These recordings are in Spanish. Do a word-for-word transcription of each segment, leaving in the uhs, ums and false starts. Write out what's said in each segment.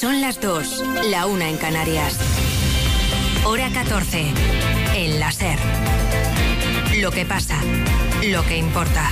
Son las dos, la una en Canarias. Hora catorce, en la SER. Lo que pasa, lo que importa.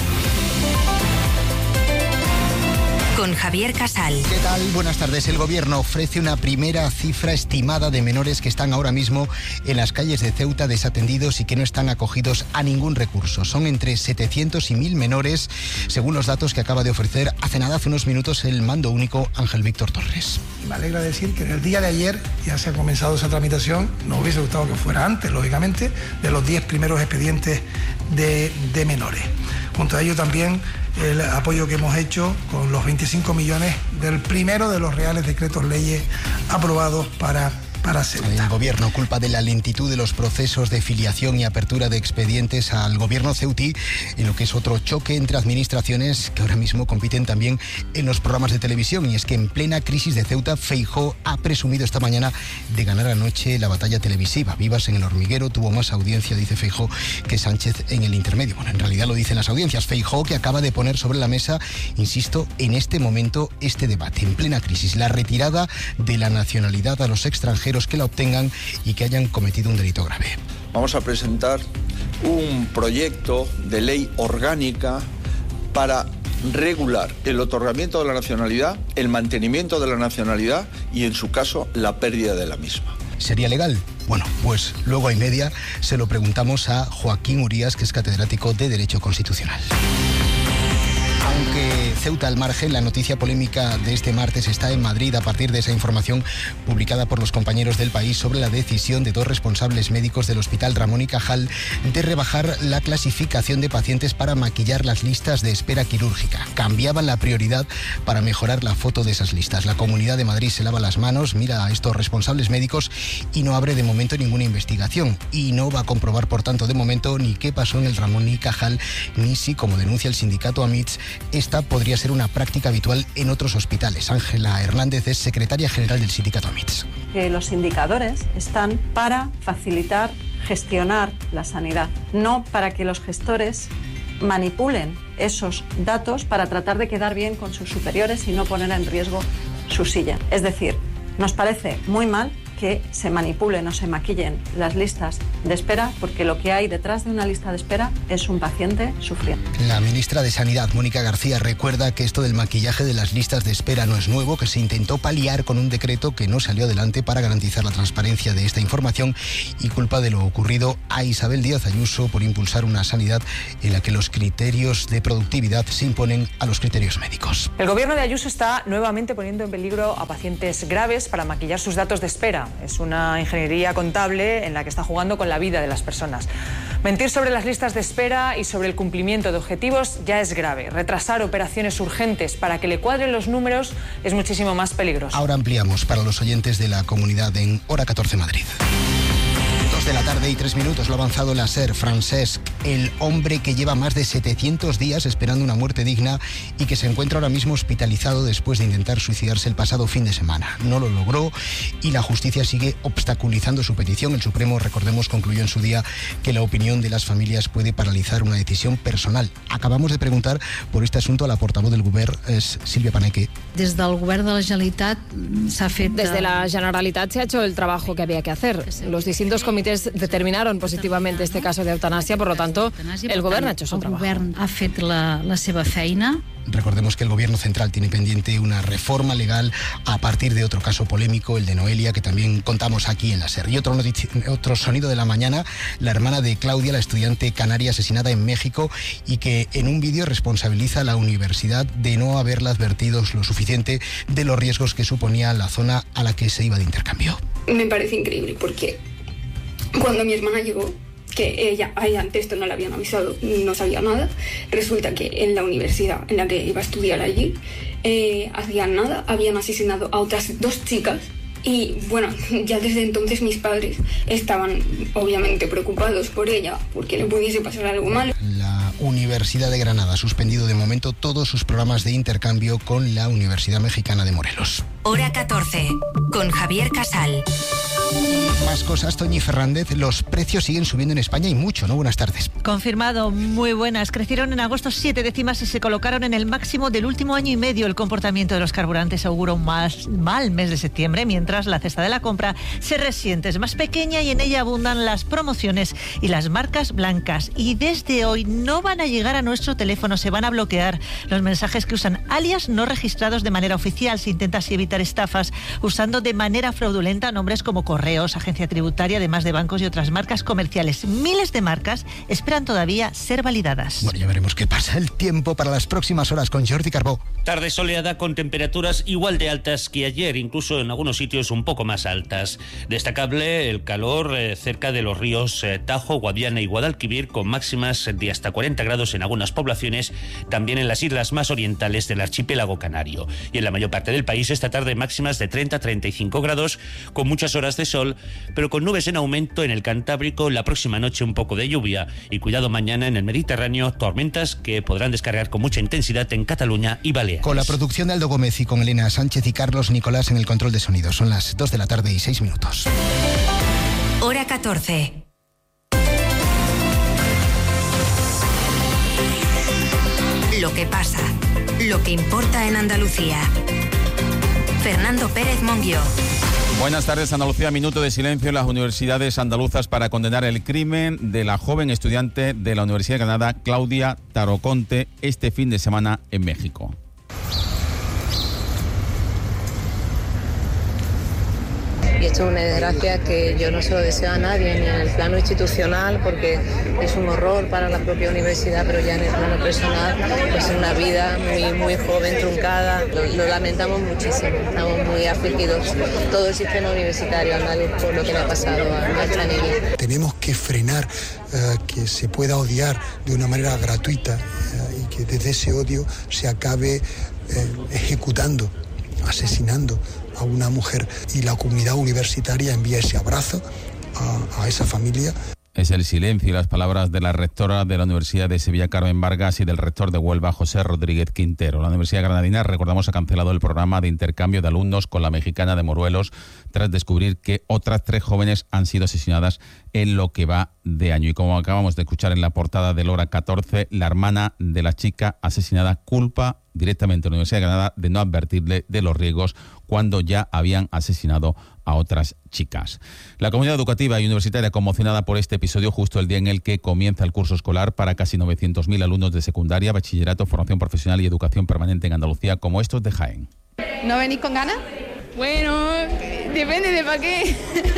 Con Javier Casal. ¿Qué tal? Buenas tardes. El Gobierno ofrece una primera cifra estimada de menores que están ahora mismo en las calles de Ceuta desatendidos y que no están acogidos a ningún recurso. Son entre setecientos y mil menores, según los datos que acaba de ofrecer hace nada, hace unos minutos, el mando único Ángel Víctor Torres. Me alegra decir que en el día de ayer ya se ha comenzado esa tramitación. Nos hubiese gustado que fuera antes, lógicamente, de los diez primeros expedientes de, de menores. Junto a ello también el apoyo que hemos hecho con los veinticinco millones del primero de los reales decretos leyes aprobados para para Ceuta. El Gobierno culpa de la lentitud de los procesos de filiación y apertura de expedientes al Gobierno ceutí, en lo que es otro choque entre administraciones que ahora mismo compiten también en los programas de televisión. Y es que en plena crisis de Ceuta, Feijóo ha presumido esta mañana de ganar anoche la batalla televisiva. Vivas en el Hormiguero tuvo más audiencia, dice Feijóo, que Sánchez en el intermedio. Bueno, en realidad lo dicen las audiencias. Feijóo, que acaba de poner sobre la mesa, insisto, en este momento este debate, en plena crisis, la retirada de la nacionalidad a los extranjeros que la obtengan y que hayan cometido un delito grave. Vamos a presentar un proyecto de ley orgánica para regular el otorgamiento de la nacionalidad, el mantenimiento de la nacionalidad y, en su caso, la pérdida de la misma. ¿Sería legal? Bueno, pues luego y media se lo preguntamos a Joaquín Urías, que es catedrático de Derecho Constitucional. Aunque Ceuta al margen, la noticia polémica de este martes está en Madrid a partir de esa información publicada por los compañeros del País sobre la decisión de dos responsables médicos del Hospital Ramón y Cajal de rebajar la clasificación de pacientes para maquillar las listas de espera quirúrgica. Cambiaban la prioridad para mejorar la foto de esas listas. La Comunidad de Madrid se lava las manos, mira a estos responsables médicos y no abre de momento ninguna investigación. Y no va a comprobar, por tanto, de momento ni qué pasó en el Ramón y Cajal, ni si, como denuncia el sindicato AMITS, esta podría ser una práctica habitual en otros hospitales. Ángela Hernández es secretaria general del sindicato AMITS. Que los indicadores están para facilitar, gestionar la sanidad, no para que los gestores manipulen esos datos para tratar de quedar bien con sus superiores y no poner en riesgo su silla. Es decir, nos parece muy mal que se manipulen o se maquillen las listas de espera, porque lo que hay detrás de una lista de espera es un paciente sufriendo. La ministra de Sanidad, Mónica García, recuerda que esto del maquillaje de las listas de espera no es nuevo, que se intentó paliar con un decreto que no salió adelante para garantizar la transparencia de esta información, y culpa de lo ocurrido a Isabel Díaz Ayuso por impulsar una sanidad en la que los criterios de productividad se imponen a los criterios médicos. El gobierno de Ayuso está nuevamente poniendo en peligro a pacientes graves para maquillar sus datos de espera. Es una ingeniería contable en la que está jugando con la vida de las personas. Mentir sobre las listas de espera y sobre el cumplimiento de objetivos ya es grave. Retrasar operaciones urgentes para que le cuadren los números es muchísimo más peligroso. Ahora ampliamos para los oyentes de la comunidad en Hora catorce Madrid. De la tarde y tres minutos, lo ha avanzado la SER. Francesc, el hombre que lleva más de setecientos días esperando una muerte digna y que se encuentra ahora mismo hospitalizado después de intentar suicidarse el pasado fin de semana. No lo logró y la justicia sigue obstaculizando su petición. El Supremo, recordemos, concluyó en su día que la opinión de las familias puede paralizar una decisión personal. Acabamos de preguntar por este asunto a la portavoz del Govern, es Sílvia Paneque. Desde el Govern de la Generalitat se ha fet... Desde la Generalitat se ha hecho el trabajo que había que hacer. Los distintos comités determinaron positivamente este caso de eutanasia, por lo tanto, el Gobierno ha hecho su trabajo. El Govern ha fet la, la seva feina. Recordemos que el Gobierno central tiene pendiente una reforma legal a partir de otro caso polémico, el de Noelia, que también contamos aquí en la SER. Y otro, otro sonido de la mañana, la hermana de Claudia, la estudiante canaria asesinada en México y que en un vídeo responsabiliza a la universidad de no haberla advertido lo suficiente de los riesgos que suponía la zona a la que se iba de intercambio. Me parece increíble porque cuando mi hermana llegó, que ella, a ella antes esto no le habían avisado, no sabía nada, resulta que en la universidad en la que iba a estudiar allí, eh, hacían nada, habían asesinado a otras dos chicas y bueno, ya desde entonces mis padres estaban obviamente preocupados por ella, porque le pudiese pasar algo malo. La Universidad de Granada ha suspendido de momento todos sus programas de intercambio con la Universidad Mexicana de Morelos. Hora catorce, con Javier Casal. Más cosas, Toñi Fernández. Los precios siguen subiendo en España y mucho, ¿no? Buenas tardes. Confirmado, muy buenas. Crecieron en agosto siete décimas y se colocaron en el máximo del último año y medio. El comportamiento de los carburantes augura un más, mal mes de septiembre, mientras la cesta de la compra se resiente. Es más pequeña y en ella abundan las promociones y las marcas blancas. Y desde hoy no van a llegar a nuestro teléfono, se van a bloquear los mensajes que usan alias no registrados de manera oficial. Se intenta así evitar estafas usando de manera fraudulenta nombres como correos, agencia tributaria, además de bancos y otras marcas comerciales. Miles de marcas esperan todavía ser validadas. Bueno, ya veremos qué pasa. El tiempo para las próximas horas con Jordi Carbó. Tarde soleada con temperaturas igual de altas que ayer, incluso en algunos sitios un poco más altas. Destacable el calor eh, cerca de los ríos eh, Tajo, Guadiana y Guadalquivir, con máximas de hasta cuarenta grados en algunas poblaciones, también en las islas más orientales del archipiélago canario. Y en la mayor parte del país esta tarde máximas de treinta a treinta y cinco grados, con muchas horas de sol, pero con nubes en aumento en el Cantábrico. La próxima noche un poco de lluvia y cuidado mañana en el Mediterráneo, tormentas que podrán descargar con mucha intensidad en Cataluña y Baleares. Con la producción de Aldo Gómez y con Elena Sánchez y Carlos Nicolás en el control de sonido. Son las dos de la tarde y seis minutos. Hora catorce. Lo que pasa, lo que importa en Andalucía. Fernando Pérez Monguió. Buenas tardes, Andalucía. Minuto de silencio en las universidades andaluzas para condenar el crimen de la joven estudiante de la Universidad de Granada, Claudia Taroconte, este fin de semana en México. Y esto es una desgracia que yo no se lo deseo a nadie, ni en el plano institucional, porque es un horror para la propia universidad, pero ya en el plano personal, pues es una vida muy, muy joven, truncada. Lo, lo lamentamos muchísimo, estamos muy afligidos, todo el sistema universitario andaluz, por lo que le ha pasado a nuestra niña. Tenemos que frenar uh, que se pueda odiar de una manera gratuita uh, y que desde ese odio se acabe uh, ejecutando, asesinando a una mujer, y la comunidad universitaria envía ese abrazo a, a esa familia. Es el silencio y las palabras de la rectora de la Universidad de Sevilla, Carmen Vargas, y del rector de Huelva, José Rodríguez Quintero. La Universidad Granadina, recordamos, ha cancelado el programa de intercambio de alumnos con la mexicana de Moruelos tras descubrir que otras tres jóvenes han sido asesinadas en lo que va de año. Y como acabamos de escuchar en la portada del Hora catorce, la hermana de la chica asesinada culpa directamente a la Universidad de Granada de no advertirle de los riesgos cuando ya habían asesinado a otras chicas. La comunidad educativa y universitaria conmocionada por este episodio justo el día en el que comienza el curso escolar para casi novecientos mil alumnos de secundaria, bachillerato, formación profesional y educación permanente en Andalucía, como estos de Jaén. ¿No venís con ganas? Bueno, depende de para qué.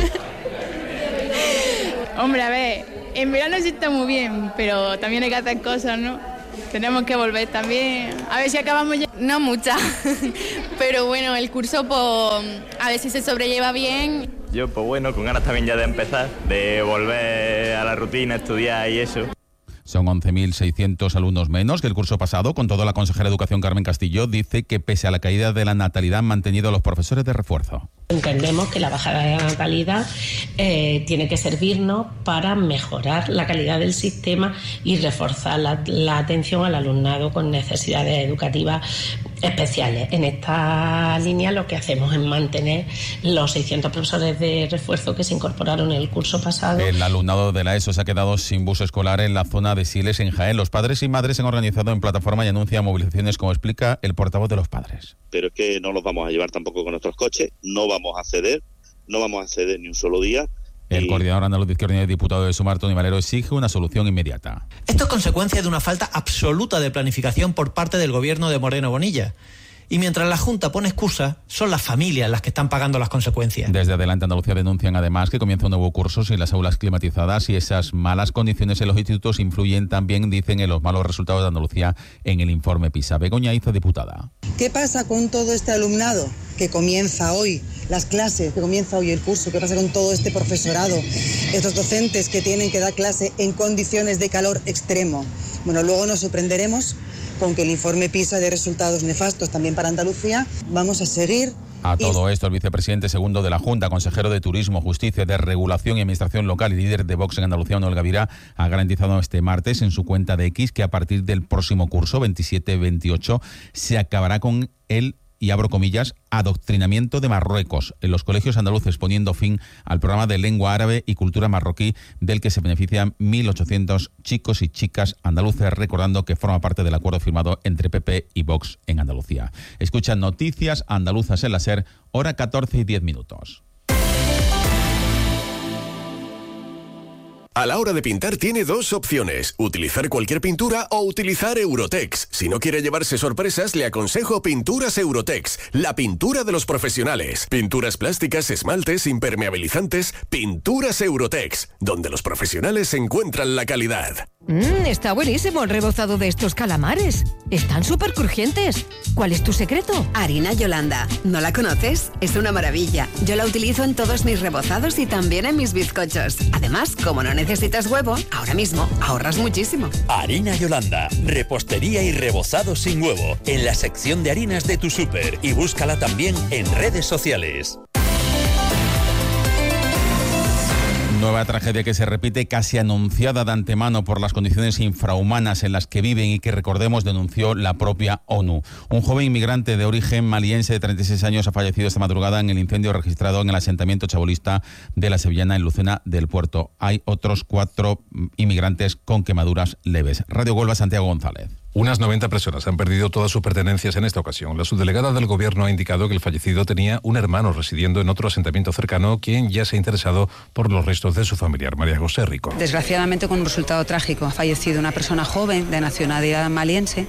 Hombre, a ver, en verano sí está muy bien, pero también hay que hacer cosas, ¿no? Tenemos que volver también. A ver si acabamos ya. No mucha, pero bueno, el curso, pues, a ver si se sobrelleva bien. Yo, pues bueno, con ganas también ya de empezar, de volver a la rutina, estudiar y eso. Son once mil seiscientos alumnos menos que el curso pasado. Con todo, la consejera de Educación, Carmen Castillo, dice que pese a la caída de la natalidad han mantenido a los profesores de refuerzo. Entendemos que la bajada de la natalidad eh, tiene que servirnos para mejorar la calidad del sistema y reforzar la, la atención al alumnado con necesidades educativas especiales. En esta línea lo que hacemos es mantener los seiscientos profesores de refuerzo que se incorporaron en el curso pasado. El alumnado de la ESO se ha quedado sin bus escolar en la zona de Siles, en Jaén. Los padres y madres se han organizado en plataforma y anuncian movilizaciones, como explica el portavoz de los padres. Pero es que no los vamos a llevar tampoco con nuestros coches, no vamos a ceder, no vamos a ceder ni un solo día. El coordinador andaluz de Izquierda Unida y diputado de Sumar, Tony Valero, exige una solución inmediata. Esto es consecuencia de una falta absoluta de planificación por parte del gobierno de Moreno Bonilla. Y mientras la Junta pone excusas, son las familias las que están pagando las consecuencias. Desde Adelante Andalucía denuncian además que comienza un nuevo curso sin las aulas climatizadas, y esas malas condiciones en los institutos influyen también, dicen, en los malos resultados de Andalucía en el informe PISA. Begoña Iza, diputada. ¿Qué pasa con todo este alumnado que comienza hoy las clases, que comienza hoy el curso? ¿Qué pasa con todo este profesorado, estos docentes que tienen que dar clase en condiciones de calor extremo? Bueno, luego nos sorprenderemos con que el informe PISA dé resultados nefastos también para Andalucía. Vamos a seguir. A todo esto, el vicepresidente segundo de la Junta, consejero de Turismo, Justicia, de Regulación y Administración Local y líder de Vox en Andalucía, Manuel Gavira, ha garantizado este martes en su cuenta de X que a partir del próximo curso, veintisiete veintiocho, se acabará con el y abro comillas, adoctrinamiento de Marruecos en los colegios andaluces, poniendo fin al programa de lengua árabe y cultura marroquí del que se benefician mil ochocientos chicos y chicas andaluces, recordando que forma parte del acuerdo firmado entre P P y Vox en Andalucía. Escuchan Noticias Andaluzas en la SER, hora catorce y diez minutos. A la hora de pintar tiene dos opciones, utilizar cualquier pintura o utilizar Eurotex. Si no quiere llevarse sorpresas, le aconsejo Pinturas Eurotex, la pintura de los profesionales. Pinturas plásticas, esmaltes, impermeabilizantes, Pinturas Eurotex, donde los profesionales encuentran la calidad. Mmm, está buenísimo el rebozado de estos calamares. Están súper crujientes. ¿Cuál es tu secreto? Harina Yolanda. ¿No la conoces? Es una maravilla. Yo la utilizo en todos mis rebozados y también en mis bizcochos. Además, como no necesitas huevo, ahora mismo ahorras muchísimo. Harina Yolanda. Repostería y rebozado sin huevo. En la sección de harinas de tu súper. Y búscala también en redes sociales. Nueva tragedia que se repite, casi anunciada de antemano por las condiciones infrahumanas en las que viven y que, recordemos, denunció la propia ONU. Un joven inmigrante de origen maliense de treinta y seis años ha fallecido esta madrugada en el incendio registrado en el asentamiento chabolista de la Sevillana en Lucena del Puerto. Hay otros cuatro inmigrantes con quemaduras leves. Radio Huelva, Santiago González. Unas noventa personas han perdido todas sus pertenencias en esta ocasión. La subdelegada del Gobierno ha indicado que el fallecido tenía un hermano residiendo en otro asentamiento cercano, quien ya se ha interesado por los restos de su familiar, María José Rico. Desgraciadamente, con un resultado trágico. Ha fallecido una persona joven de nacionalidad maliense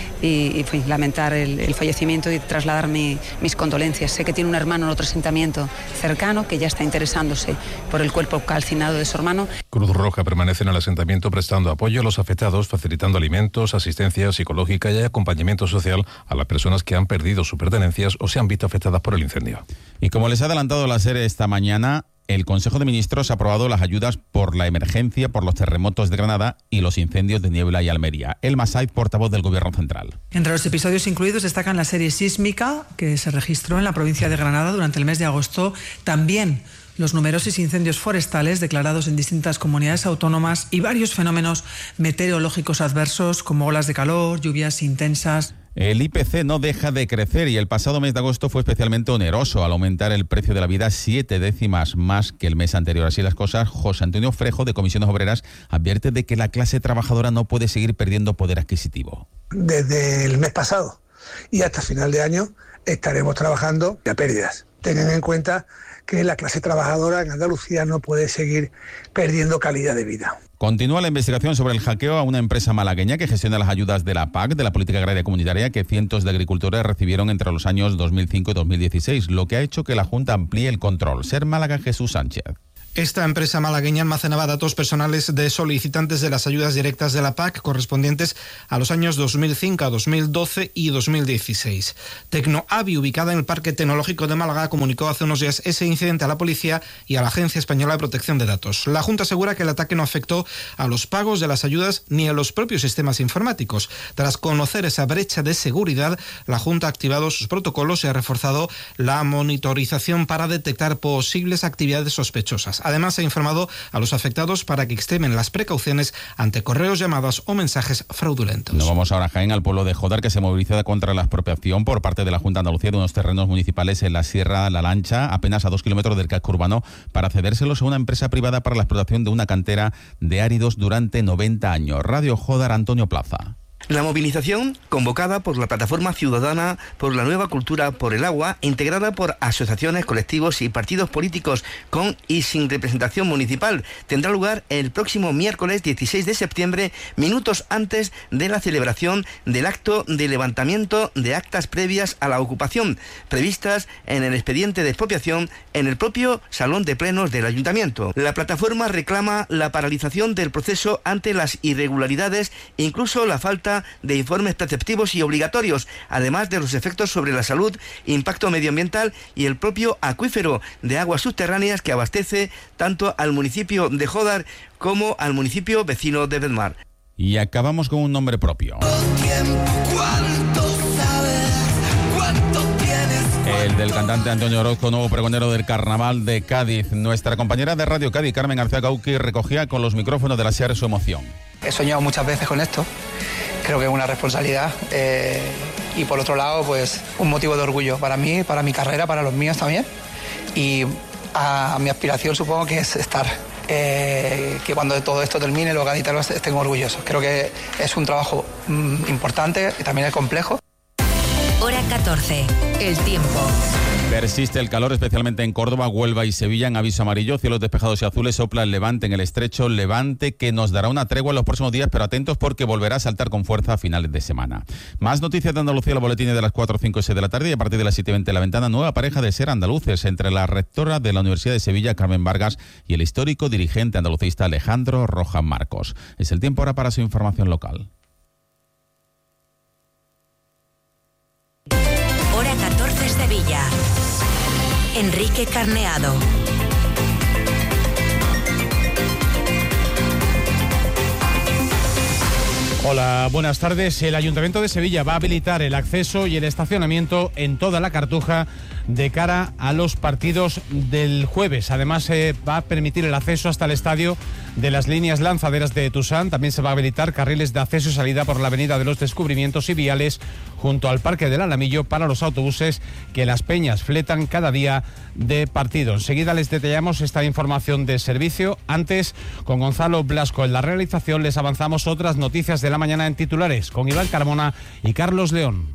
y, y pues, lamentar el, el fallecimiento y trasladar mi, mis condolencias. Sé que tiene un hermano en otro asentamiento cercano que ya está interesándose por el cuerpo calcinado de su hermano. Cruz Roja permanece en el asentamiento prestando apoyo a los afectados, facilitando alimentos, asistencia psicológica y acompañamiento social a las personas que han perdido sus pertenencias o se han visto afectadas por el incendio. Y como les ha adelantado la SER esta mañana, el Consejo de Ministros ha aprobado las ayudas por la emergencia por los terremotos de Granada y los incendios de Niebla y Almería. Elma Saiz, portavoz del Gobierno Central. Entre los episodios incluidos destacan la serie sísmica que se registró en la provincia de Granada durante el mes de agosto, también los numerosos incendios forestales declarados en distintas comunidades autónomas y varios fenómenos meteorológicos adversos como olas de calor, lluvias intensas. El I P C no deja de crecer y el pasado mes de agosto fue especialmente oneroso al aumentar el precio de la vida siete décimas más que el mes anterior. Así las cosas, José Antonio Frejo, de Comisiones Obreras, advierte de que la clase trabajadora no puede seguir perdiendo poder adquisitivo. Desde el mes pasado y hasta final de año estaremos trabajando a pérdidas. Tengan en cuenta que la clase trabajadora en Andalucía no puede seguir perdiendo calidad de vida. Continúa la investigación sobre el hackeo a una empresa malagueña que gestiona las ayudas de la P A C, de la Política Agraria Comunitaria, que cientos de agricultores recibieron entre los años dos mil cinco y dos mil dieciséis, lo que ha hecho que la Junta amplíe el control. SER Málaga, Jesús Sánchez. Esta empresa malagueña almacenaba datos personales de solicitantes de las ayudas directas de la P A C correspondientes a los años dos mil cinco a dos mil doce y dos mil dieciséis. Tecnoavi, ubicada en el Parque Tecnológico de Málaga, comunicó hace unos días ese incidente a la policía y a la Agencia Española de Protección de Datos. La Junta asegura que el ataque no afectó a los pagos de las ayudas ni a los propios sistemas informáticos. Tras conocer esa brecha de seguridad, la Junta ha activado sus protocolos y ha reforzado la monitorización para detectar posibles actividades sospechosas. Además, se ha informado a los afectados para que extremen las precauciones ante correos, llamadas o mensajes fraudulentos. Nos vamos ahora a Jaén, al pueblo de Jodar, que se moviliza contra la expropiación por parte de la Junta de Andalucía de unos terrenos municipales en la Sierra La Lancha, apenas a dos kilómetros del casco urbano, para cedérselos a una empresa privada para la explotación de una cantera de áridos durante noventa años. Radio Jodar, Antonio Plaza. La movilización, convocada por la Plataforma Ciudadana por la Nueva Cultura por el Agua, integrada por asociaciones, colectivos y partidos políticos con y sin representación municipal, tendrá lugar el próximo miércoles dieciséis de septiembre, minutos antes de la celebración del acto de levantamiento de actas previas a la ocupación, previstas en el expediente de expropiación en el propio Salón de Plenos del Ayuntamiento. La plataforma reclama la paralización del proceso ante las irregularidades e incluso la falta de informes preceptivos y obligatorios, además de los efectos sobre la salud, impacto medioambiental y el propio acuífero de aguas subterráneas que abastece tanto al municipio de Jodar como al municipio vecino de Bedmar. Y acabamos con un nombre propio. El del cantante Antonio Orozco, nuevo pregonero del Carnaval de Cádiz. Nuestra compañera de Radio Cádiz, Carmen García Cauqui, recogía con los micrófonos de la SER su emoción. He soñado muchas veces con esto. Creo que es una responsabilidad eh, y por otro lado, pues un motivo de orgullo para mí, para mi carrera, para los míos también. Y a, a mi aspiración supongo que es estar, eh, que cuando todo esto termine los gaditanos estén orgullosos. Creo que es un trabajo mm, importante y también es complejo. Hora catorce, el tiempo. Persiste el calor, especialmente en Córdoba, Huelva y Sevilla, en aviso amarillo, cielos despejados y azules, sopla el levante en el estrecho, levante que nos dará una tregua en los próximos días, pero atentos porque volverá a saltar con fuerza a finales de semana. Más noticias de Andalucía, los boletines de las cuatro, cinco y seis de la tarde, y a partir de las siete y veinte La Ventana, nueva pareja de ser andaluces entre la rectora de la Universidad de Sevilla, Carmen Vargas, y el histórico dirigente andalucista Alejandro Rojas Marcos. Es el tiempo ahora para su información local. Hora catorce, Sevilla. Enrique Carneado. Hola, buenas tardes. El Ayuntamiento de Sevilla va a habilitar el acceso y el estacionamiento en toda la Cartuja de cara a los partidos del jueves. Además, se eh, va a permitir el acceso hasta el estadio de las líneas lanzaderas de Tusán. También se va a habilitar carriles de acceso y salida por la Avenida de los Descubrimientos y viales junto al Parque del Alamillo para los autobuses que Las Peñas fletan cada día de partido. Enseguida les detallamos esta información de servicio. Antes, con Gonzalo Blasco en la realización, les avanzamos otras noticias de la mañana en titulares con Iván Carmona y Carlos León.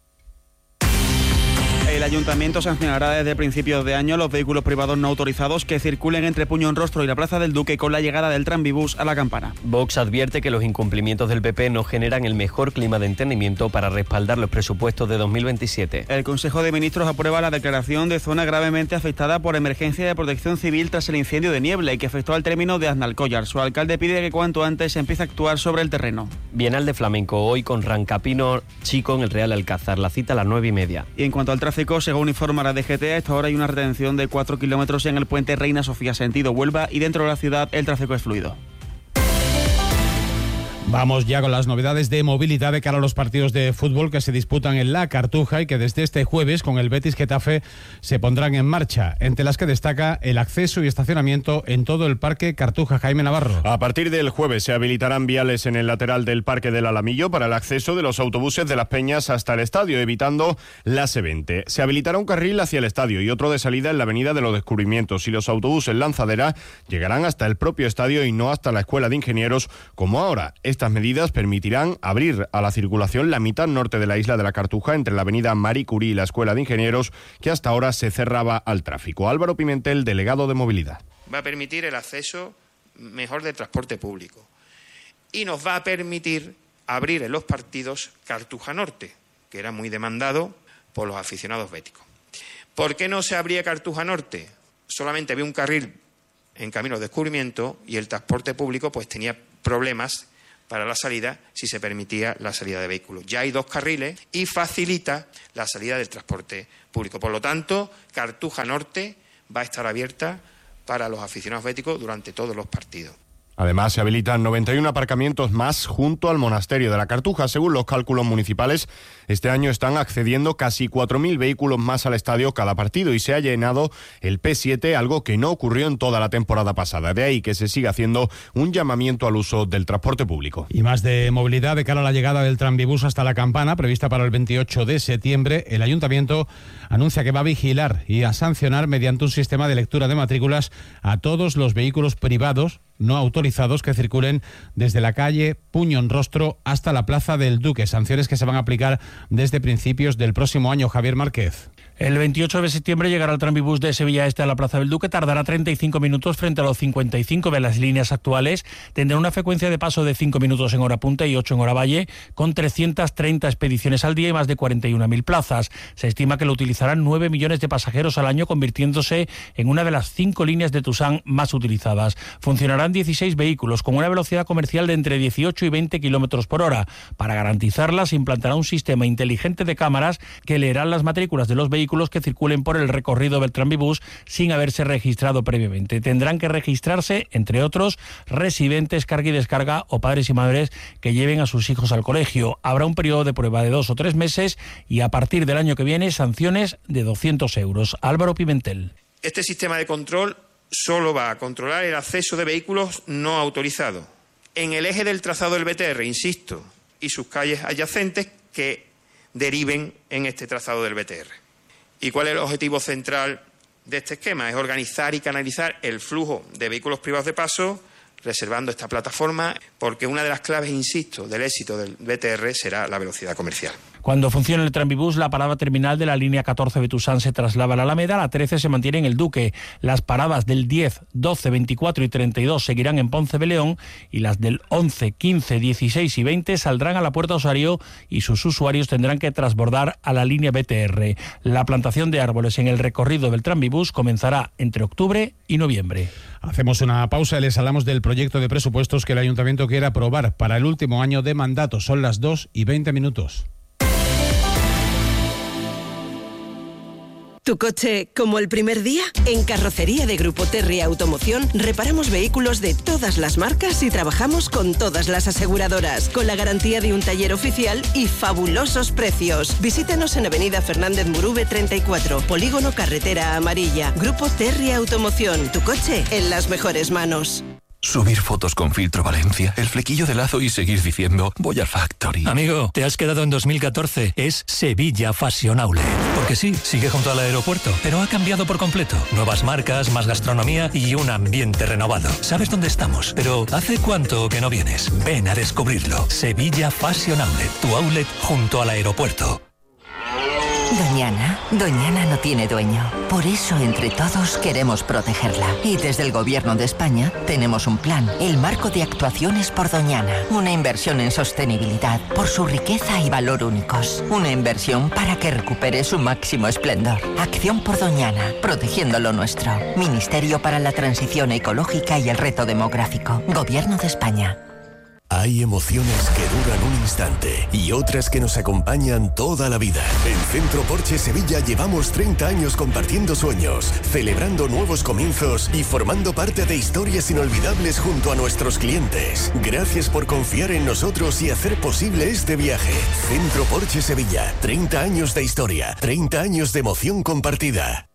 El Ayuntamiento sancionará desde principios de año los vehículos privados no autorizados que circulen entre Puñonrostro y la Plaza del Duque con la llegada del Tranvibús a la Campana. Vox advierte que los incumplimientos del P P no generan el mejor clima de entendimiento para respaldar los presupuestos de dos mil veintisiete. El Consejo de Ministros aprueba la declaración de zona gravemente afectada por emergencia de protección civil tras el incendio de Niebla y que afectó al término de Aznalcóllar. Su alcalde pide que cuanto antes se empiece a actuar sobre el terreno. Bienal de Flamenco hoy con Rancapino Chico en el Real Alcázar. La cita a las nueve y media. Y en cuanto al tráfico, según informa la D G T, a esta hora hay una retención de cuatro kilómetros en el puente Reina Sofía sentido Huelva y dentro de la ciudad el tráfico es fluido. Vamos ya con las novedades de movilidad de cara a los partidos de fútbol que se disputan en la Cartuja y que desde este jueves con el Betis Getafe se pondrán en marcha, entre las que destaca el acceso y estacionamiento en todo el Parque Cartuja. Jaime Navarro. A partir del jueves se habilitarán viales en el lateral del Parque del Alamillo para el acceso de los autobuses de Las Peñas hasta el estadio, evitando la C veinte. Se habilitará un carril hacia el estadio y otro de salida en la Avenida de los Descubrimientos y los autobuses lanzadera llegarán hasta el propio estadio y no hasta la Escuela de Ingenieros como ahora. Estas medidas permitirán abrir a la circulación la mitad norte de la isla de la Cartuja entre la avenida Marie Curie y la Escuela de Ingenieros, que hasta ahora se cerraba al tráfico. Álvaro Pimentel, delegado de Movilidad. Va a permitir el acceso mejor de transporte público y nos va a permitir abrir en los partidos Cartuja Norte, que era muy demandado por los aficionados béticos. ¿Por qué no se abría Cartuja Norte? Solamente había un carril en camino de descubrimiento y el transporte público pues tenía problemas para la salida si se permitía la salida de vehículos. Ya hay dos carriles y facilita la salida del transporte público. Por lo tanto, Cartuja Norte va a estar abierta para los aficionados béticos durante todos los partidos. Además, se habilitan noventa y uno aparcamientos más junto al monasterio de la Cartuja. Según los cálculos municipales, este año están accediendo casi cuatro mil vehículos más al estadio cada partido y se ha llenado el P siete, algo que no ocurrió en toda la temporada pasada. De ahí que se siga haciendo un llamamiento al uso del transporte público. Y más de movilidad de cara a la llegada del Tranvibús hasta la Campana, prevista para el veintiocho de septiembre. El Ayuntamiento anuncia que va a vigilar y a sancionar mediante un sistema de lectura de matrículas a todos los vehículos privados no autorizados que circulen desde la calle Puñonrostro hasta la Plaza del Duque. Sanciones que se van a aplicar desde principios del próximo año. Javier Márquez. El veintiocho de septiembre llegará el Tranvibús de Sevilla Este a la Plaza del Duque. Tardará treinta y cinco minutos frente a los cincuenta y cinco de las líneas actuales. Tendrá una frecuencia de paso de cinco minutos en hora punta y ocho en hora valle, con trescientas treinta expediciones al día y más de cuarenta y una mil plazas. Se estima que lo utilizarán nueve millones de pasajeros al año, convirtiéndose en una de las cinco líneas de Tusán más utilizadas. Funcionarán dieciséis vehículos con una velocidad comercial de entre dieciocho y veinte kilómetros por hora. Para garantizarla, se implantará un sistema inteligente de cámaras que leerán las matrículas de los vehículos que circulen por el recorrido del Tranvibús sin haberse registrado previamente. Tendrán que registrarse, entre otros, residentes, carga y descarga o padres y madres que lleven a sus hijos al colegio. Habrá un periodo de prueba de dos o tres meses y a partir del año que viene sanciones de doscientos euros. Álvaro Pimentel. Este sistema de control solo va a controlar el acceso de vehículos no autorizados en el eje del trazado del B T R, insisto, y sus calles adyacentes, que deriven en este trazado del B T R. ¿Y cuál es el objetivo central de este esquema? Es organizar y canalizar el flujo de vehículos privados de paso, reservando esta plataforma, porque una de las claves, insisto, del éxito del B T R será la velocidad comercial. Cuando funcione el tranvibús, la parada terminal de la línea catorce Betusán se traslada a la Alameda, la trece se mantiene en el Duque, las paradas del diez, doce, veinticuatro y treinta y dos seguirán en Ponce de León y las del once, quince, dieciséis y veinte saldrán a la Puerta Osario y sus usuarios tendrán que transbordar a la línea B T R. La plantación de árboles en el recorrido del tranvibús comenzará entre octubre y noviembre. Hacemos una pausa y les hablamos del proyecto de presupuestos que el Ayuntamiento quiere aprobar para el último año de mandato. Son las dos y veinte minutos. ¿Tu coche como el primer día? En Carrocería de Grupo Terry Automoción reparamos vehículos de todas las marcas y trabajamos con todas las aseguradoras, con la garantía de un taller oficial y fabulosos precios. Visítanos en Avenida Fernández Murube treinta y cuatro, Polígono Carretera Amarilla. Grupo Terry Automoción, tu coche en las mejores manos. Subir fotos con filtro Valencia, el flequillo de lazo y seguir diciendo voy al Factory. Amigo, te has quedado en dos mil catorce. Es Sevilla Fashion Outlet. Porque sí, sigue junto al aeropuerto, pero ha cambiado por completo. Nuevas marcas, más gastronomía y un ambiente renovado. ¿Sabes dónde estamos? Pero ¿hace cuánto que no vienes? Ven a descubrirlo. Sevilla Fashion Outlet, tu outlet junto al aeropuerto. Doñana, Doñana no tiene dueño. Por eso, entre todos, queremos protegerla. Y desde el Gobierno de España tenemos un plan, el Marco de Actuaciones por Doñana. Una inversión en sostenibilidad, por su riqueza y valor únicos. Una inversión para que recupere su máximo esplendor. Acción por Doñana, protegiendo lo nuestro. Ministerio para la Transición Ecológica y el Reto Demográfico. Gobierno de España. Hay emociones que duran un instante y otras que nos acompañan toda la vida. En Centro Porsche Sevilla llevamos treinta años compartiendo sueños, celebrando nuevos comienzos y formando parte de historias inolvidables junto a nuestros clientes. Gracias por confiar en nosotros y hacer posible este viaje. Centro Porsche Sevilla, treinta años de historia, treinta años de emoción compartida.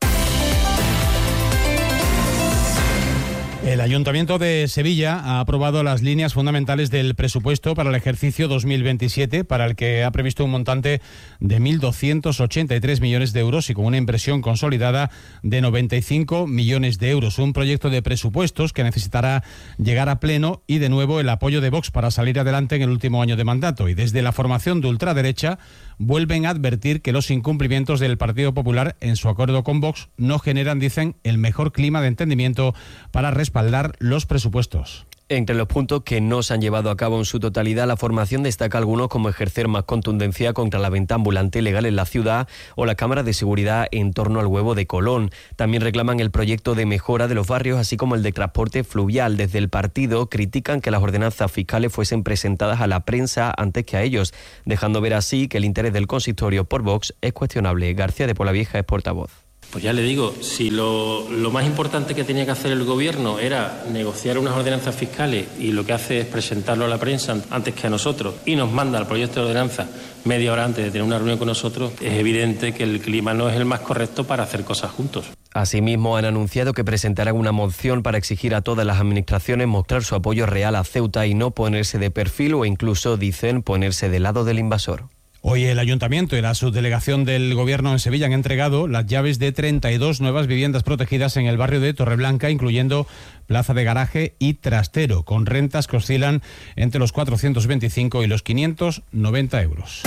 El Ayuntamiento de Sevilla ha aprobado las líneas fundamentales del presupuesto para el ejercicio dos mil veintisiete, para el que ha previsto un montante de mil doscientos ochenta y tres millones de euros y con una inversión consolidada de noventa y cinco millones de euros. Un proyecto de presupuestos que necesitará llegar a pleno y de nuevo el apoyo de Vox para salir adelante en el último año de mandato. Y desde la formación de ultraderecha vuelven a advertir que los incumplimientos del Partido Popular en su acuerdo con Vox no generan, dicen, el mejor clima de entendimiento para respaldar los presupuestos. Entre los puntos que no se han llevado a cabo en su totalidad, la formación destaca algunos como ejercer más contundencia contra la venta ambulante ilegal en la ciudad o la cámara de seguridad en torno al huevo de Colón. También reclaman el proyecto de mejora de los barrios, así como el de transporte fluvial. Desde el partido critican que las ordenanzas fiscales fuesen presentadas a la prensa antes que a ellos, dejando ver así que el interés del consistorio por Vox es cuestionable. García de Polavieja es portavoz. Pues ya le digo, si lo, lo más importante que tenía que hacer el Gobierno era negociar unas ordenanzas fiscales y lo que hace es presentarlo a la prensa antes que a nosotros y nos manda el proyecto de ordenanza media hora antes de tener una reunión con nosotros, es evidente que el clima no es el más correcto para hacer cosas juntos. Asimismo, han anunciado que presentarán una moción para exigir a todas las administraciones mostrar su apoyo real a Ceuta y no ponerse de perfil o incluso, dicen, ponerse del lado del invasor. Hoy el Ayuntamiento y la subdelegación del Gobierno en Sevilla han entregado las llaves de treinta y dos nuevas viviendas protegidas en el barrio de Torreblanca, incluyendo plaza de garaje y trastero, con rentas que oscilan entre los cuatrocientos veinticinco y los quinientos noventa euros.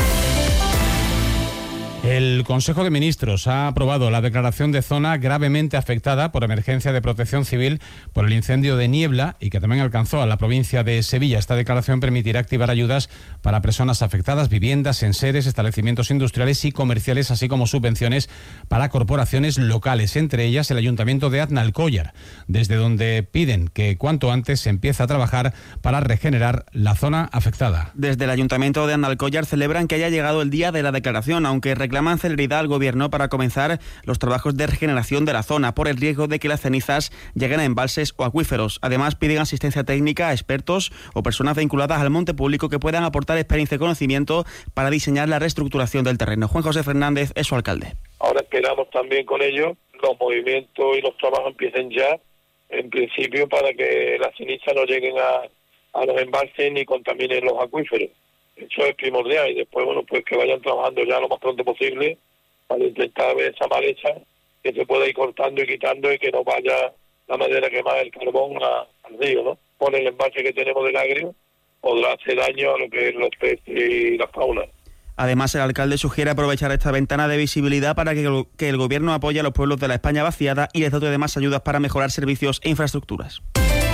El Consejo de Ministros ha aprobado la declaración de zona gravemente afectada por emergencia de protección civil por el incendio de Niebla y que también alcanzó a la provincia de Sevilla. Esta declaración permitirá activar ayudas para personas afectadas, viviendas, enseres, establecimientos industriales y comerciales, así como subvenciones para corporaciones locales, entre ellas el Ayuntamiento de Aznalcóllar, desde donde piden que cuanto antes se empiece a trabajar para regenerar la zona afectada. Desde el Ayuntamiento de Aznalcóllar celebran que haya llegado el día de la declaración, aunque reclaman celeridad al Gobierno para comenzar los trabajos de regeneración de la zona por el riesgo de que las cenizas lleguen a embalses o acuíferos. Además, piden asistencia técnica a expertos o personas vinculadas al monte público que puedan aportar experiencia y conocimiento para diseñar la reestructuración del terreno. Juan José Fernández es su alcalde. Ahora esperamos también con ellos los movimientos y los trabajos empiecen ya, en principio, para que las cenizas no lleguen a, a los embalses ni contaminen los acuíferos. Eso es primordial, y después, bueno, pues que vayan trabajando ya lo más pronto posible para intentar ver esa maleza que se pueda ir cortando y quitando y que no vaya la madera quemada, el carbón a, al río, ¿no? Por el embalse que tenemos del agrio podrá hacer daño a lo que es los peces y la fauna. Además, el alcalde sugiere aprovechar esta ventana de visibilidad para que el, que el gobierno apoye a los pueblos de la España vaciada y les dote de más ayudas para mejorar servicios e infraestructuras.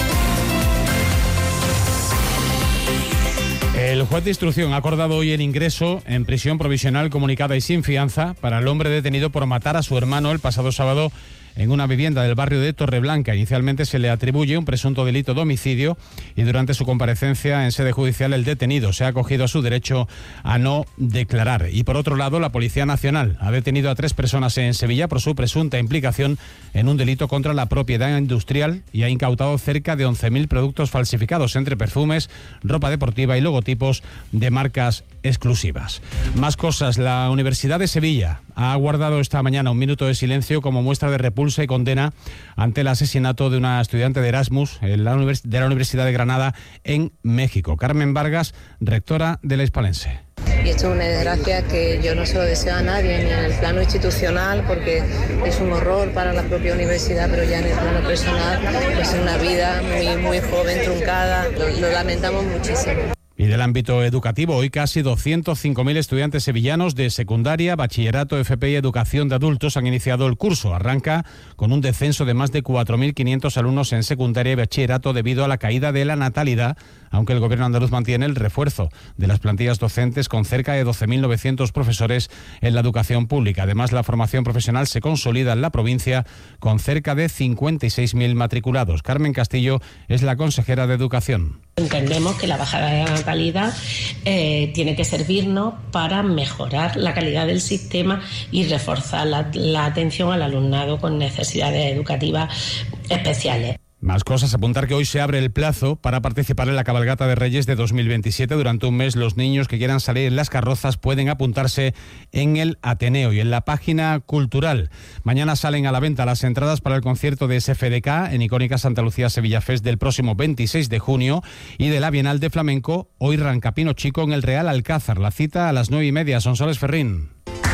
El juez de instrucción ha acordado hoy el ingreso en prisión provisional comunicada y sin fianza para el hombre detenido por matar a su hermano el pasado sábado en una vivienda del barrio de Torreblanca. Inicialmente se le atribuye un presunto delito de homicidio y durante su comparecencia en sede judicial el detenido se ha acogido a su derecho a no declarar. Y por otro lado, la Policía Nacional ha detenido a tres personas en Sevilla por su presunta implicación en un delito contra la propiedad industrial y ha incautado cerca de once mil productos falsificados entre perfumes, ropa deportiva y logotipos de marcas exclusivas. Más cosas. La Universidad de Sevilla ha guardado esta mañana un minuto de silencio como muestra de repulsa y condena ante el asesinato de una estudiante de Erasmus de la Universidad de Granada en México. Carmen Vargas, rectora de la Hispalense. Y esto es una desgracia que yo no se lo deseo a nadie, ni en el plano institucional, porque es un horror para la propia universidad, pero ya en el plano personal, pues es una vida muy, muy joven, truncada. Lo, lo lamentamos muchísimo. Y del ámbito educativo, hoy casi doscientos cinco mil estudiantes sevillanos de secundaria, bachillerato, F P y educación de adultos han iniciado el curso. Arranca con un descenso de más de cuatro mil quinientos alumnos en secundaria y bachillerato debido a la caída de la natalidad, aunque el gobierno andaluz mantiene el refuerzo de las plantillas docentes con cerca de doce mil novecientos profesores en la educación pública. Además, la formación profesional se consolida en la provincia con cerca de cincuenta y seis mil matriculados. Carmen Castillo es la consejera de Educación. Entendemos que la bajada de la natalidad eh, tiene que servirnos para mejorar la calidad del sistema y reforzar la, la atención al alumnado con necesidades educativas especiales. Más cosas, apuntar que hoy se abre el plazo para participar en la cabalgata de Reyes de dos mil veintisiete. Durante un mes los niños que quieran salir en las carrozas pueden apuntarse en el Ateneo y en la página cultural. Mañana salen a la venta las entradas para el concierto de S F D K en icónica Santa Lucía Sevilla Fest del próximo veintiséis de junio y de la Bienal de Flamenco, hoy Rancapino Chico en el Real Alcázar. La cita a las nueve y media. Sonsoles Ferrín.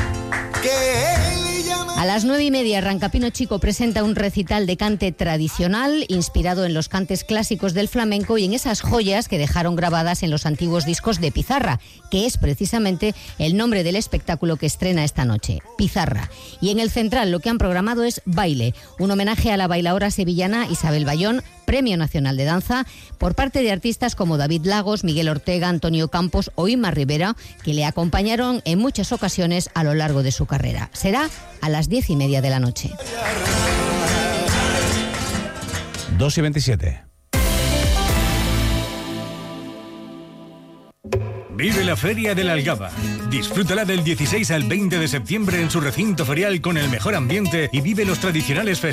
A las nueve y media, Rancapino Chico presenta un recital de cante tradicional inspirado en los cantes clásicos del flamenco y en esas joyas que dejaron grabadas en los antiguos discos de Pizarra, que es precisamente el nombre del espectáculo que estrena esta noche, Pizarra. Y en el Central lo que han programado es Baile, un homenaje a la bailaora sevillana Isabel Bayón, Premio Nacional de Danza, por parte de artistas como David Lagos, Miguel Ortega, Antonio Campos o Inma Rivera, que le acompañaron en muchas ocasiones a lo largo de su carrera. Será a las diez y media de la noche. dos y veintisiete. Vive la Feria de la Algaba. Disfrútala del dieciséis al veinte de septiembre en su recinto ferial con el mejor ambiente y vive los tradicionales festivales